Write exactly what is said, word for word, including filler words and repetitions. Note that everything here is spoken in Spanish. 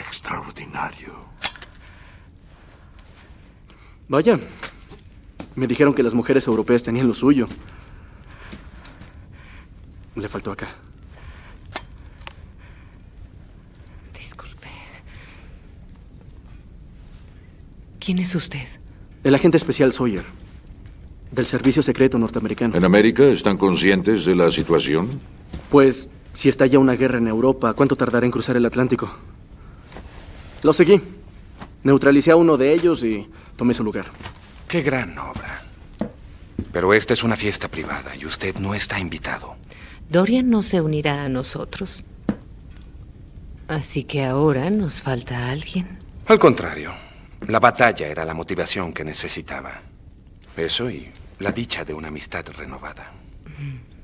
extraordinario. Vaya, me dijeron que las mujeres europeas tenían lo suyo. Le faltó acá. Disculpe. ¿Quién es usted? El agente especial Sawyer, del Servicio Secreto Norteamericano. ¿En América están conscientes de la situación? Pues, si estalla una guerra en Europa, ¿cuánto tardará en cruzar el Atlántico? Lo seguí. Neutralicé a uno de ellos y tomé su lugar. Qué gran obra. Pero esta es una fiesta privada y usted no está invitado. Dorian no se unirá a nosotros. Así que ahora nos falta alguien. Al contrario, la batalla era la motivación que necesitaba. Eso y la dicha de una amistad renovada. Mm.